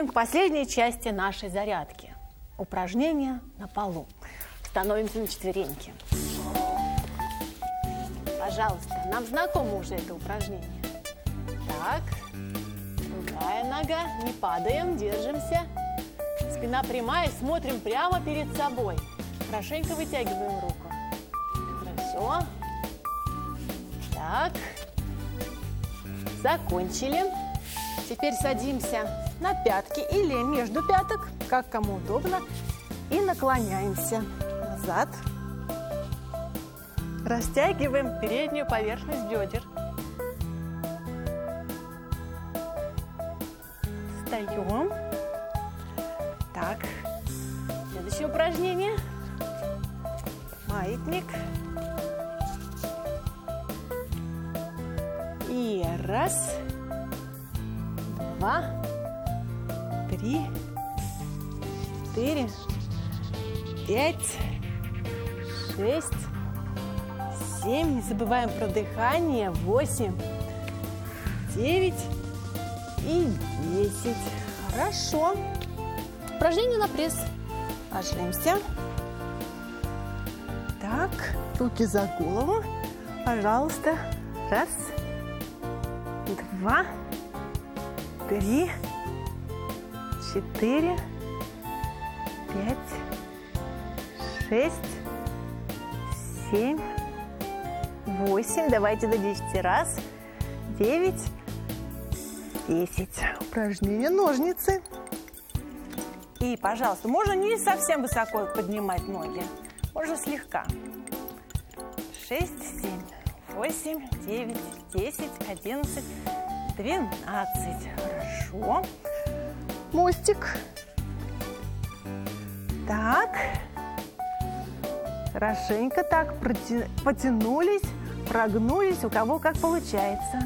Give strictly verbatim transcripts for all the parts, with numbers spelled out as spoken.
к последней части нашей зарядки. Упражнения на полу. Становимся на четвереньки. Пожалуйста, нам знакомо уже это упражнение. Так, другая нога, не падаем, держимся. Спина прямая, смотрим прямо перед собой. Хорошенько вытягиваем руку. Хорошо. Так, закончили. Теперь садимся на пятки или между пяток, как кому удобно, и наклоняемся назад. Растягиваем переднюю поверхность бедер. Встаем. Так, следующее упражнение. Маятник. И раз, два, три, четыре, пять, шесть, семь. Не забываем про дыхание. Восемь, девять и десять. Хорошо. Упражнение на пресс. Ложимся. Так, руки за голову. Пожалуйста. Раз, два, три, четыре, пять, шесть, семь, восемь. Давайте до десяти. Раз, девять, десять. Упражнение ножницы. И, пожалуйста, можно не совсем высоко поднимать ноги. Можно слегка. Шесть, семь, восемь, девять, десять, одиннадцать, двенадцать. Хорошо. Мостик. Так. Хорошенько так потянулись, прогнулись, у кого как получается.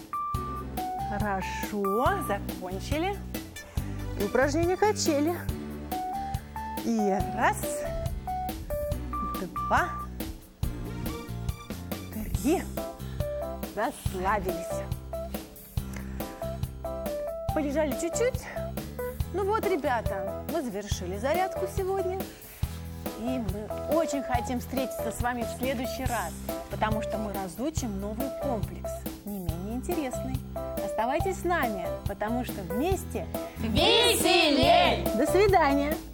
Хорошо. Закончили. И упражнение качели. И раз, два, три. Расслабились. Полежали чуть-чуть. Ну вот, ребята, мы завершили зарядку сегодня. И мы очень хотим встретиться с вами в следующий раз, потому что мы разучим новый комплекс, не менее интересный. Оставайтесь с нами, потому что вместе веселей! До свидания!